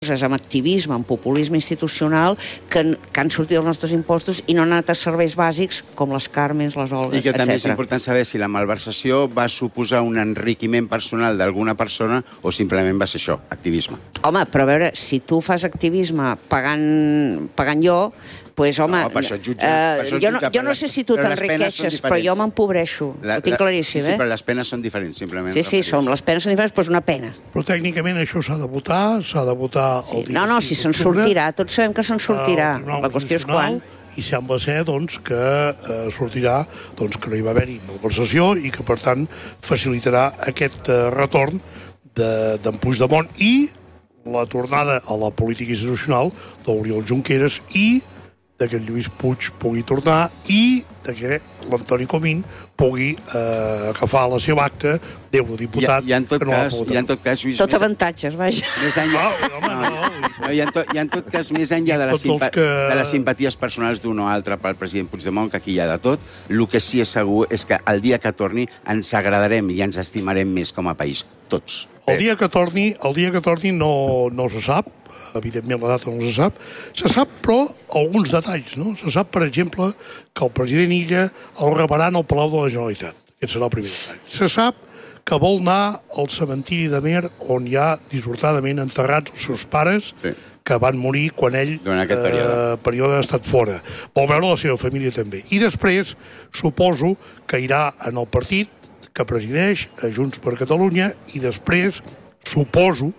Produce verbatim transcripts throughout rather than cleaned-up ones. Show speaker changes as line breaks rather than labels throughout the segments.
coses amb activisme, amb populisme institucional, que, que han sortit els nostres impostos i no han anat a serveis bàsics com les Carmens, les Olgues, etcètera.
I que també és important saber si la malversació va suposar un enriquiment personal d'alguna persona o simplement va ser això, activisme.
Home, però a veure, si tu fas activisme pagant, pagant jo, pues, home,
no, per això jutge,
eh,
per això
jo, no,
jutge,
jo no sé si tu t'enriqueixes, però jo m'empobreixo. Ho tinc claríssim,
sí, sí,
eh?
però les penes són diferents, simplement.
Sí, sí, som, les penes són diferents, però és una pena.
Però tècnicament això s'ha de votar, s'ha de votar el dia...
No, no, si se'n sortirà, tots sabem que se'n sortirà. La qüestió és quan.
I sembla ser doncs, que eh, sortirà doncs, que no hi va haver-hi malversació i que, per tant, facilitarà aquest eh, retorn d'en Puigdemont i la tornada a la política institucional d'Oriol Junqueras i de que Lluís Puig pugui tornar i de que l'Antoni Comín pugui eh, agafar la seva acta d'eurodiputat.
I, i, en tot
que no
cas, i en tot cas, Lluís...
Tot avantatges, vaja.
Més enllà...
No, home, no.
No, i, en tot, I en tot cas, més enllà de, la simpa
que...
de les simpaties personals d'un o altre pel president Puigdemont, que aquí hi ha de tot, el que sí és segur és que el dia que torni ens agradarem i ens estimarem més com a país, tots.
El dia que torni, el dia que torni no, no se sap, evidentment la data no se sap, se sap però alguns detalls, no? Se sap, per exemple, que el president Illa el rebaran al Palau de la Generalitat. Aquest serà el primer detall. Se sap que vol anar al cementiri de Mer, on hi ha dissortadament enterrats els seus pares, sí, que van morir quan ell
durant aquest període.
Eh, període ha estat fora. Vol veure la seva família també. I després, suposo que irà en el partit que presideix, a Junts per Catalunya, i després, suposo,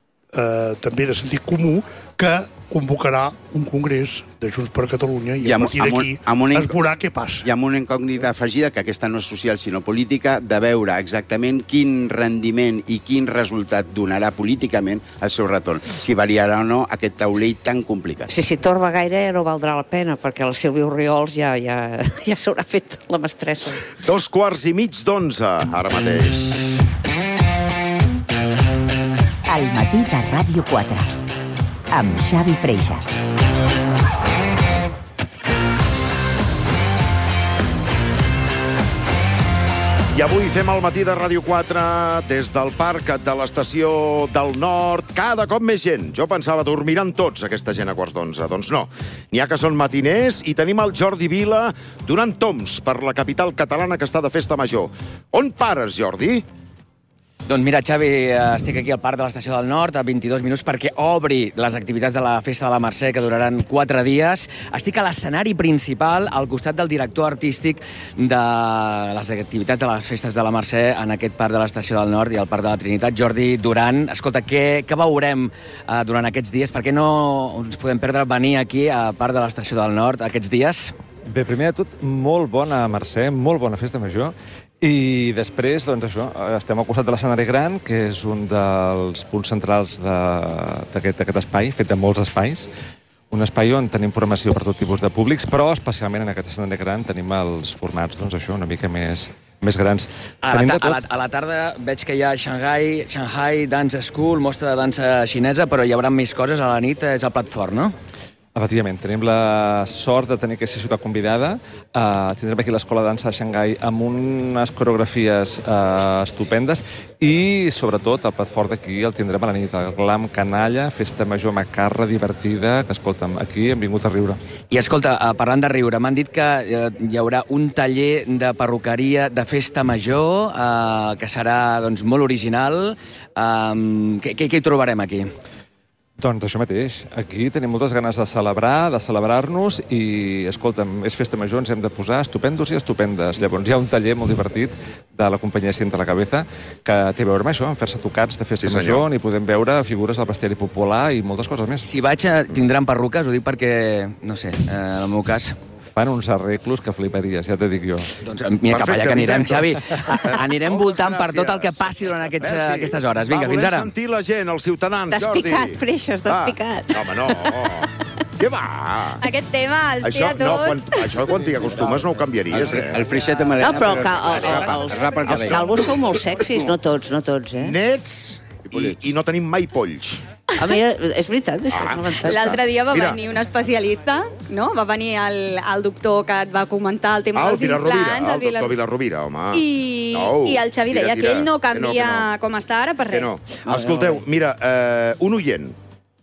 eh, també de sentit comú, que convocarà un congrés de Junts per Catalunya i, I a partir d'aquí es veurà què passa.
I amb una incògnita afegida, que aquesta no és social sinó política, de veure exactament quin rendiment i quin resultat donarà políticament el seu retorn. Si variarà o no aquest taulell tan complicat.
Sí, si torba gaire no valdrà la pena, perquè el Silvio Oriols ja, ja, ja s'haurà fet la mestressa.
Dos quarts i mig d'onze, ara mateix.
Al matí de Ràdio quatre, amb Xavi Freixas.
I avui fem el matí de Ràdio quatre des del parc de l'Estació del Nord. Cada cop més gent. Jo pensava, dormiran tots aquesta gent a quarts d'onze. Doncs no. N'hi ha que són matiners i tenim el Jordi Vila donant toms per la capital catalana que està de festa major. On pares, Jordi?
Doncs mira, Xavi, estic aquí al Parc de l'Estació del Nord a vint-i-dos minuts perquè obri les activitats de la Festa de la Mercè, que duraran quatre dies. Estic a l'escenari principal, al costat del director artístic de les activitats de les Festes de la Mercè en aquest Parc de l'Estació del Nord i al Parc de la Trinitat. Jordi Duran, escolta, què, què veurem eh, durant aquests dies? Per què no ens podem perdre venir aquí al Parc de l'Estació del Nord aquests dies?
Bé, primer de tot, molt bona Mercè, molt bona festa major. I després, doncs això, estem al costat de l'escenari gran, que és un dels punts centrals d'aquest espai, fet de molts espais. Un espai on tenim formació per tot tipus de públics, però especialment en aquest escenari gran tenim els formats, doncs això, una mica més, més grans.
A la, a, la, a la tarda veig que hi ha Shanghai, Shanghai Dance School, mostra de dansa xinesa, però hi haurà més coses a la nit, és el plat fort, no?
Efectivament, tenim la sort de tenir aquesta ciutat convidada. Uh, tindrem aquí l'Escola de Dansa de Xangai amb unes coreografies uh, estupendes i, sobretot, el plat fort d'aquí el tindrem a la nit. El glam canalla, festa major macarra, divertida, que, escolta'm, aquí hem vingut a riure.
I, escolta, uh, parlant de riure, m'han dit que uh, hi haurà un taller de perruqueria de festa major, uh, que serà, doncs, molt original. Uh, què, què hi trobarem aquí?
Doncs això mateix. Aquí tenim moltes ganes de celebrar, de celebrar-nos i, escolta'm, és festa major, ens hem de posar estupendos i estupendes. Llavors hi ha un taller molt divertit de la companyia Sienta la Cabeza que té a veure amb això, amb fer-se tocats de festa sí, major, on hi podem veure figures del bestiari popular i moltes coses més.
Si vaig, a... tindran perruques, ho dic perquè, no sé, eh, en el meu cas...
Fan uns arreglos que fliparies, ja te dic jo.
Doncs mira, cap allà que anirem, Xavi. Anirem voltant per tot el que passi durant aquests, aquestes hores. Vinga, fins ara.
Va, volem sentir la gent, els ciutadans, Jordi.
Despicat, Freixas, despicat.
Home, no. Què va?
Aquest tema els
això,
té a tots.
No, quan, això quan t'hi acostumes no ho canviaries, eh?
El Freixet de Malena...
No, però que, el, el, els, els calvos sou molt sexis, no tots, no tots, eh?
Nets i, i no tenim mai polls.
Ah, mira, és veritat, això. Ah.
L'altre dia va
Mira.
venir un especialista, no? Va venir el, el doctor que et va comentar el tema
Ah, el
dels implants.
Vilarovira, el doctor Vilarovira, home.
I,
no,
I el Xavi
tira,
deia
tira.
que ell no canvia
que no, que no.
com està ara per
Que
res.
no. Escolteu, mira, eh, un oient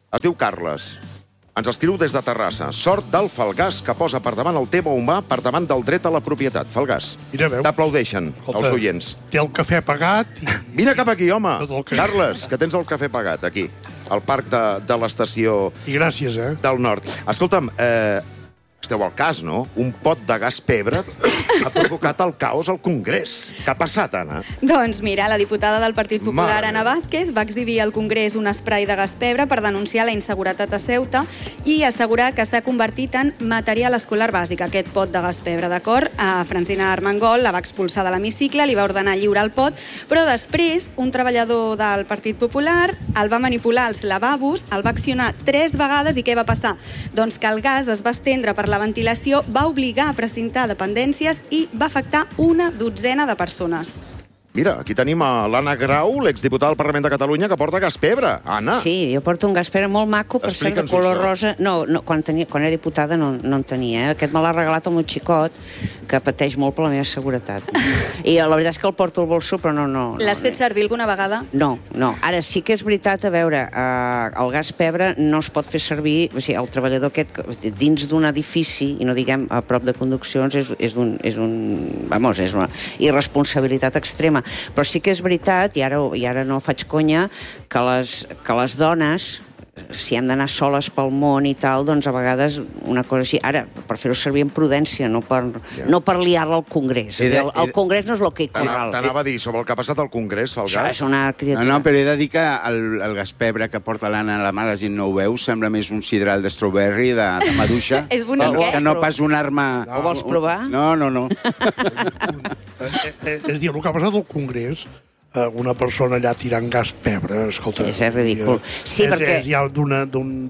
Es diu Carles. Ens escriu des de Terrassa. Sort del Falgàs, que posa per davant el tema humà, per davant del dret a la propietat. Falgàs, t'aplaudeixen els oients.
Té el cafè pagat. I...
Vine cap aquí, home.
Que...
Carles, que tens el cafè pagat, aquí, al parc de, de l'estació...
I gràcies, eh?
Del nord. Escolta'm, eh, esteu al cas, no? Un pot de gas pebre ha provocat el caos al Congrés. Què ha passat, Anna?
Doncs mira, la diputada del Partit Popular,
Mare.
Ana Vázquez, va exhibir al Congrés un esprai de gas pebre per denunciar la inseguretat a Ceuta i assegurar que s'ha convertit en material escolar bàsic, aquest pot de gas pebre, d'acord? A Francina Armengol la va expulsar de l'hemicicle, li va ordenar lliurar el pot, però després un treballador del Partit Popular el va manipular als lavabos, el va accionar tres vegades i què va passar? Doncs que el gas es va estendre per la ventilació, va obligar a precintar dependències i va afectar una dotzena de persones.
Mira, aquí tenim a l'Anna Grau, l'exdiputada del Parlament de Catalunya, que porta gas pebre. Anna.
Sí, jo porto un gas pebre molt maco, per cert, de color rosa. No, no quan, tenia, quan era diputada no, no en tenia. Eh? Aquest me l'ha regalat el meu xicot, que pateix molt per la meva seguretat. I la veritat és que el porto al bolso, però no... no, no
L'has fet servir alguna vegada?
No, no. Ara sí que és veritat, a veure, eh, el gas pebre no es pot fer servir, o sigui, el treballador aquest dins d'un edifici, i no diguem a prop de conduccions, és, és, un, és, un, vamos, és una irresponsabilitat extrema. Però sí que és veritat, i ara, i ara no faig conya, que les, que les dones, si hem d'anar soles pel món i tal, doncs a vegades una cosa així... Ara, per fer-ho servir amb prudència, no per, yeah. no per liar-la al Congrés. El, el Congrés no és el que hi corral.
T'anava a dir sobre el que ha passat al Congrés, Falgàs.
Això és una criatura.
No, no, però he de dir que el, el gas pebre que porta l'Anna a la mà, la gent no ho veu, sembla més un sidral de strawberry, de, de maduixa.
És bonic,
que,
eh?
que no pas una arma...
Ho vols provar?
No, no, no.
És dir, el que ha passat al Congrés, una persona allà tirant gas pebre, escolta...
És ridícul. Sí,
és,
perquè...
És ja d'una...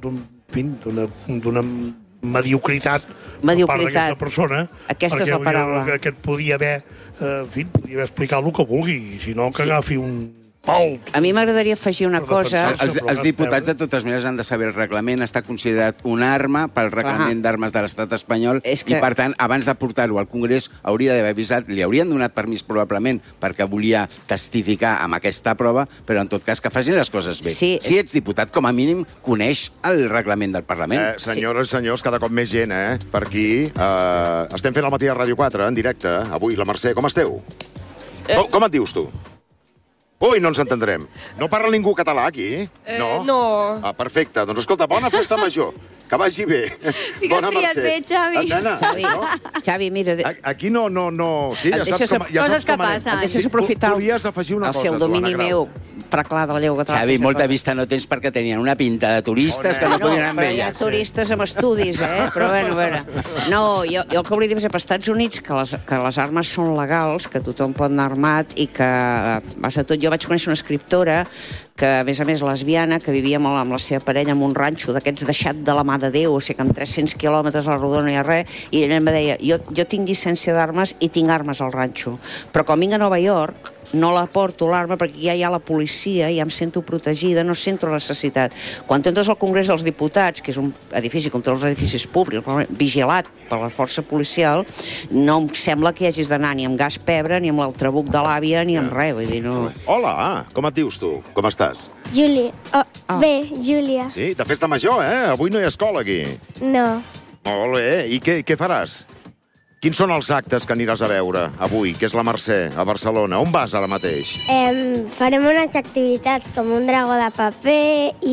d'una mediocritat
mediocritat.
per part d'aquesta persona.
Aquesta és la paraula.
Que, que et podia haver, eh, en fi, podia haver explicat el que vulgui, si no que sí. agafi un... Pau.
A mi m'agradaria afegir una cosa...
Els, els diputats, de totes maneres, han de saber el reglament. Està considerat una arma pel reglament d'armes de l'estat espanyol que... i, per tant, abans de portar-ho al Congrés, hauria d'haver avisat, li haurien donat permís probablement perquè volia testificar amb aquesta prova, però en tot cas que facin les coses bé. Sí. Si ets diputat, com a mínim, coneix el reglament del Parlament.
Eh, senyores i sí. senyors, cada cop més gent, eh? Per aquí. Eh, estem fent el matí a Ràdio quatre, en directe. Avui, la Mercè, com esteu? Eh... Com, com et dius, tu? Ui, no ens entendrem. No parla ningú català, aquí?
Eh,
no?
No.
Ah, perfecte. Doncs escolta, bona festa major. Que vagi bé.
Sí que has triat bé, Xavi.
Nena,
Xavi, no? Xavi, mira... De...
Aquí no, no, no... Sí, ja saps com, ja
coses
saps com
que passen.
Et deixes aprofitar
Volies afegir una
el
cosa,
seu domini meu preclar de la llengua catalana.
Xavi, molta vista no tens perquè tenien una pinta de turistes que no podien anar amb
elles. Hi ha turistes amb estudis, eh? Però bueno, a veure... No, jo, jo el que volia dir és que als Estats Units que les, que les armes són legals, que tothom pot anar armat i que, vas a tot, jo vaig conèixer una escriptora que, a més a més, lesbiana, que vivia molt amb la seva parella en un ranxo d'aquests deixat de la mà de Déu, o sigui que amb tres-cents quilòmetres a la rodona no hi ha res, i ella em deia, jo, jo tinc llicència d'armes i tinc armes al ranxo, però quan vinc a Nova York no la porto l'arma perquè ja hi ha la policia, ja em sento protegida, no sento la necessitat. Quan entres al Congrés dels Diputats, que és un edifici com tots els edificis públics, vigilat per la força policial, no em sembla que hi hagis d'anar ni amb gas pebre, ni amb l'altrabuc de l'àvia, ni amb res. Vull dir, no...
Hola, com et dius tu? Com estàs?
Júlia. Oh, oh. Bé, Júlia.
Sí, de festa major, eh? Avui no hi ha escola, aquí.
No.
Molt bé. I què, què faràs? Quins són els actes que aniràs a veure avui, que és la Mercè, a Barcelona? On vas ara mateix?
Eh, farem unes activitats com un dragó de paper i,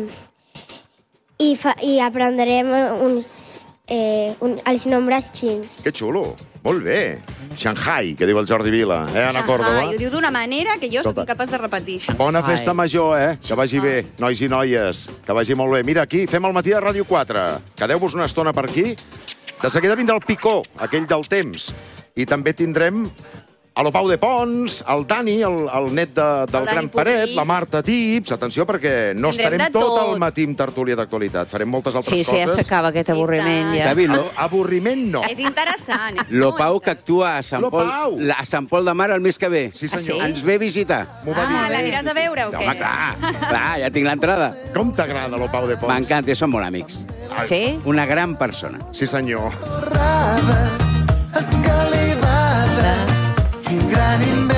i, fa, i aprendrem uns, eh, un, els nombres xins.
Que xulo. Molt bé. Shanghai, que diu el Jordi Vila. Eh, Anna Córdoba?
Ho diu d'una manera que jo soc incapaç de repetir.
Bona festa major, eh? Que vagi bé, nois i noies. Que vagi molt bé. Mira, aquí fem el matí de Ràdio quatre. Quedeu-vos una estona per aquí. De seguida vindrà el Picó, aquell del temps. I també tindrem a lo Pau de Pons, el Dani, el, el net de, del el Gran Paret, la Marta Tips. Atenció, perquè no
Tindrem
estarem
tot.
tot el matí amb tertúlia d'actualitat. Farem moltes altres
sí,
coses.
Sí, ja s'acaba aquest avorriment. Ja.
Xavi, lo...
Avorriment no.
És interessant. És
Lo Pau, que actua a Sant, Pol, a Sant Pol de Mar el mes que ve.
Sí, senyor.
Ah, sí?
Ens ve a visitar.
Ah, l'aniràs a veure o què?
Home, clar, clar, ja tinc l'entrada.
Com t'agrada lo Pau de Pons?
M'encanta, som molt amics.
Sí?
Una gran persona.
Sí, senyor.
Escalivada, quin gran invent.